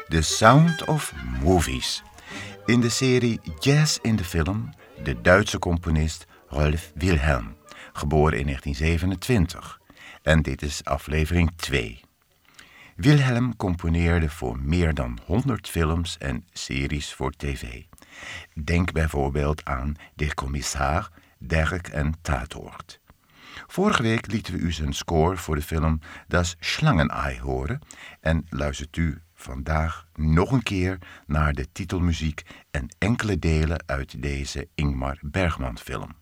The Sound of Movies. In de serie Jazz in de Film de Duitse componist Rolf Wilhelm, geboren in 1927. En dit is aflevering 2. Wilhelm componeerde voor meer dan 100 films en series voor tv. Denk bijvoorbeeld aan Der Kommissar, Derk en Tatort. Vorige week lieten we u zijn score voor de film Das Schlangenei horen en luistert u vandaag nog een keer naar de titelmuziek en enkele delen uit deze Ingmar Bergman film.